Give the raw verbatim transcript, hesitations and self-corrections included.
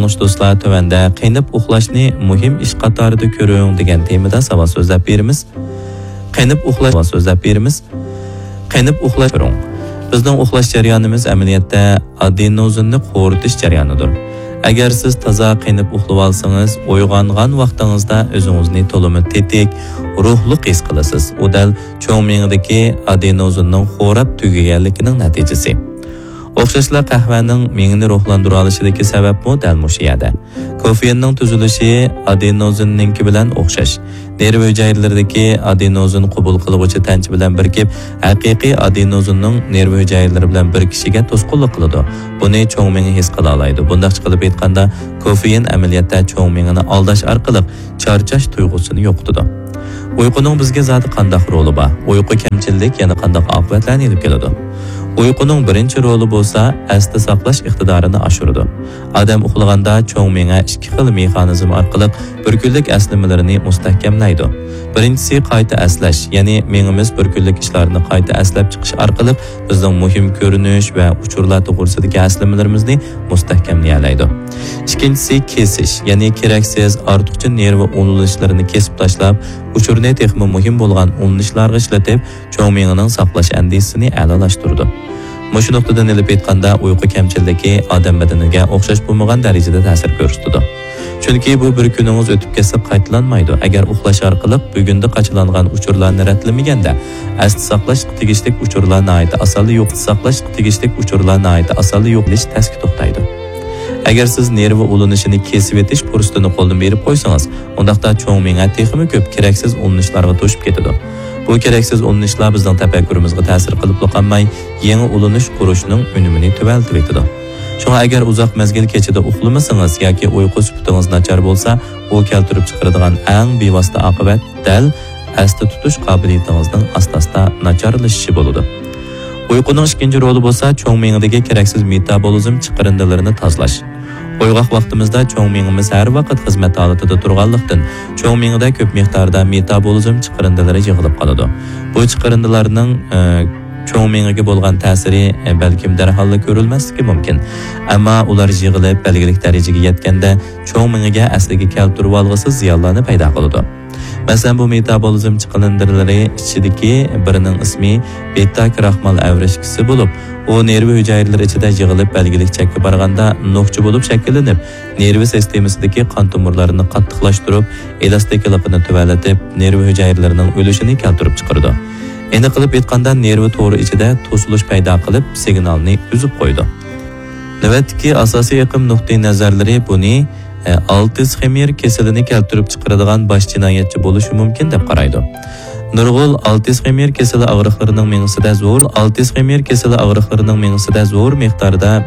do'stlar, tövəndə qeynib uxlashni muhim ish qatorida ko'ring degan temada savol so'zlab beramiz. Qeynib uxlash so'zlab beramiz. Qeynib uxlash ko'ring. Bizning uxlash jarayonimiz amaliyotda adenozonni qo'ritish jarayonidir. Agar siz toza qeynib uxlab olsangiz, uyg'ongan vaqtingizda o'zingizni to'liq tetik, ruhli his qilasiz. U dal cho'ng miyadagi adenozonning xo'rab tugaganligining natijasi. O'xshashlar qahvaning miyani ruhlantira olishidagi sabab bu dal mushiyada. Kofeinning tuzilishi adenozonninki bilan o'xshash. Nerv hujayralardagi adenozon qabul qiluvchi tanchi bilan birikib, haqiqiy adenozonning nerv hujayralari bilan birikishiga to'sqinlik qiladi. Buni cho'ng miya his qila oladi. Bunday qilib aytganda, kofein amaliyotda cho'ng miyani aldash orqali charchash tuyg'usini yo'qotadi. Uyquning bizga zoti qanday roli bor? Uyqu kamchilik yana qanday oqibatlarni olib keladi? Uyquning birinchi roli bo'lsa, asli saqlash iqtidorini oshiradi. Odam uxlaganda cho'ng miya ikki xil mexanizm orqali bir kunlik aslimalarini mustahkamlaydi. Birinchisi qayta aslash, ya'ni miyamiz bir kunlik ishlarni qayta aslab chiqish orqali bizning muhim ko'rinish va uchurlar to'g'risidagi aslimalarimizni mustahkamlaydi. Ikkinchisi kesish, ya'ni keraksiz ortiqcha nerv unulishlarini kesib tashlab, uchurni texmi muhim bo'lgan unulislarga ishlatib, cho'ng miyaning saqlash andisini a'lolashtirdi. Mushu nuqtadan olib aytganda, uyqu kamchiligi odam badaniga o'xshash bo'lmagan darajada ta'sir ko'rsatadi. Chunki bu bir kuningiz o'tib ketsa qaytalanmaydi. Agar uxlash orqali bugunda qachilangan uchurlarni ratlamaganda, asli saqlash tegishlik uchurlarni ayta asali yo'q saqlash tegishlik uchurlarni ayta asali yo'qlish tasga to'xtaydi. Agar siz nerv ulanishini kesib etish fursatini qo'ldan berib qo'ysangiz, undaqda cho'ng miya texmi ko'p keraksiz ulanishlarga to'shib ketadi. Bu keraksiz ulanishlar bizning tafakkurimizga ta'sir qilib qolmay, yangi ulanish qurishning unumini tuvaltib etadi. Shunga agar uzoq mezgil kechida uxlamasangiz yoki uyqu sifatingiz nachar bo'lsa, u keltirib chiqaradigan eng bevosita oqibat dal asli tutish qobiliyatingizning asta-asta nacharlashishi bo'ladi. Uyquning ikkinchi roli bo'lsa, cho'ng miyadagi keraksiz metabolizm chiqarindilarini tozalash. Uyg'oq vaqtimizda cho'ng miyamiz har vaqt xizmat holatida turganlikdan, cho'ng miyada ko'p miqdorda metabolizm chiqarindilari yig'ilib qoladi. Bu chiqarindilarning cho'ng miyaga bo'lgan ta'siri balkim darhol ko'rilmasligi mumkin. Ammo ular yig'ilib belgilik darajaga yetganda cho'ng miyaga asliga keltirib olg'isiz ziyonlarni paydo qiladi. Masalan, bu metabolizm chiqarindirilari ichidagi birining ismi beta-kraxmal avrashkisi bo'lib, u nerv hujayralari ichida yig'ilib belgilik chekka borganda no'qchi bo'lib shakllanib, nerv sistemasidagi qon tomirlarini qattiqlashtirib, elastikligini tuvalatib, nerv hujayralarining o'lishini keltirib chiqaradi. Endi qilib aytganda, nerv to'ri ichida to'silish paydo qilib, signalni uzib qo'ydi. Navbatdagi asosiy aqim nuqtai nazarlari buni Altsxeymer kasalini keltirib chiqaradigan bosh jinoyatchi bo'lishi mumkin deb qaraydi. Nurg'ul Altsxeymer kasali og'riqlarining miyasida zo'r, Altsxeymer kasali og'riqlarining miyasida zo'r miqdorda